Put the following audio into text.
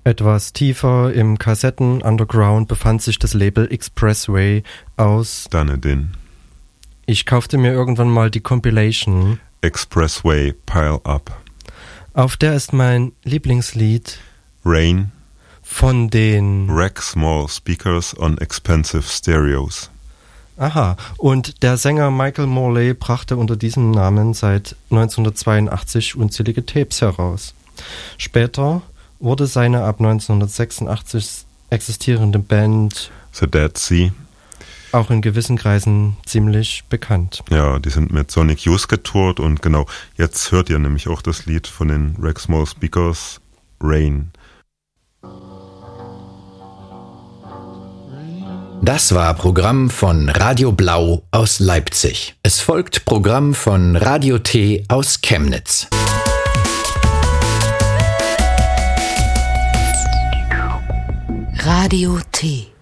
Etwas tiefer im Kassetten-Underground befand sich das Label Expressway aus Dunedin. Ich kaufte mir irgendwann mal die Compilation Expressway Pile Up. Auf der ist mein Lieblingslied Rain von den Rack Small Speakers on Expensive Stereos. Aha, und der Sänger Michael Morley brachte unter diesem Namen seit 1982 unzählige Tapes heraus. Später wurde seine ab 1986 existierende Band The Dead Sea auch in gewissen Kreisen ziemlich bekannt. Ja, die sind mit Sonic Youth getourt und genau, jetzt hört ihr nämlich auch das Lied von den Rack Small Speakers, Rain. Das war Programm von Radio Blau aus Leipzig. Es folgt Programm von Radio T aus Chemnitz. Radio T.